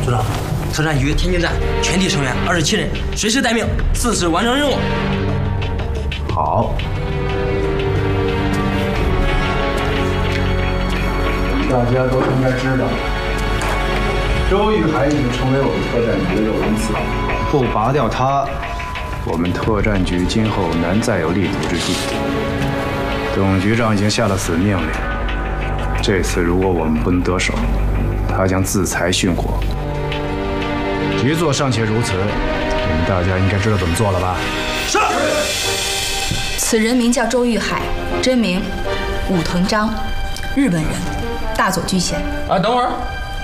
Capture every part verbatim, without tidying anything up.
组长，特战局天津站全体成员二十七人，随时待命，自持完成任务。 好。大家都应该知道，周玉海已经成为我们特战局的肉身司令，不拔掉他，我们特战局今后难再有立足之地。董局长已经下了死命令，这次如果我们不能得手，他将自裁殉国。局座尚且如此，你们大家应该知道怎么做了吧？ 是。 此人名叫周玉海，真名武藤章，日本人，大佐居衔。 啊，等会儿，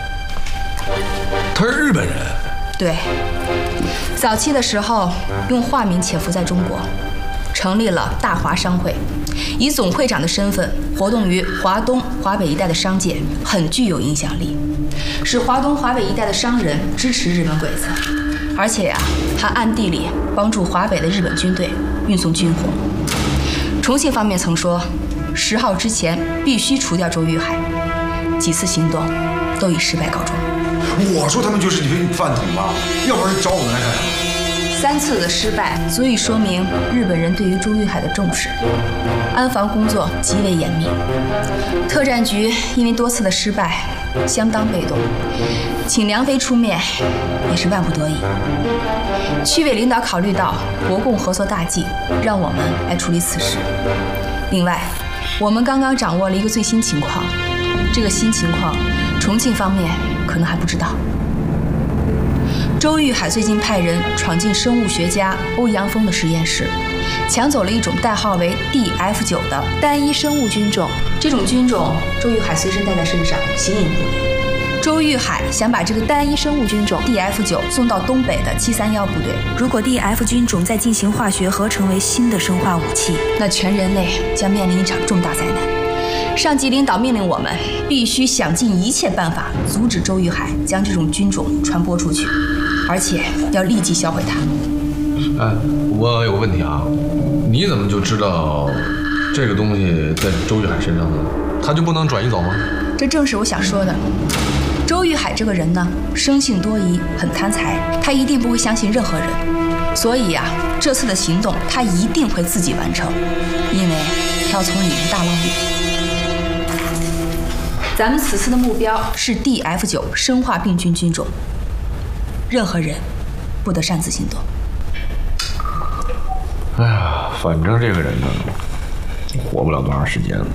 他是日本人。 对，早期的时候用化名潜伏在中国，成立了大华商会，以总会长的身份活动于华东、华北一带的商界，很具有影响力，使华东、华北一带的商人支持日本鬼子，而且呀、啊，还暗地里帮助华北的日本军队运送军火。重庆方面曾说，十号之前必须除掉周玉海，几次行动都以失败告终。 我说他们就是一批饭桶吧，要不然找我们来干什么？ 三次的失败足以说明日本人对于周玉海的重视，安防工作极为严密。特战局因为多次的失败，相当被动，请梁飞出面也是万不得已。区委领导考虑到国共合作大计，让我们来处理此事。另外，我们刚刚掌握了一个最新情况，这个新情况，重庆方面可能还不知道。周玉海最近派人闯进生物学家欧阳锋的实验室，抢走了一种代号为 D F 九 的单一生物菌种。这种菌种，周玉海随身带在身上，形影不离。周玉海想把这个单一生物菌种 D F 九 送到东北的七三一部队。如果 D F 菌种再进行化学合成为新的生化武器，那全人类将面临一场重大灾难。上级领导命令我们必须想尽一切办法阻止周玉海将这种菌种传播出去，而且要立即销毁它。 哎，我有个问题啊，你怎么就知道这个东西在周玉海身上呢？他就不能转移走吗？ 这正是我想说的。周玉海这个人呢，生性多疑，很贪财，他一定不会相信任何人，所以呀、啊，这次的行动他一定会自己完成，因为他要从里面大捞一笔。咱们此次的目标是 D F 九 生化病菌菌种，任何人不得擅自行动。 哎呀，反正这个人呢，活不了多长时间了。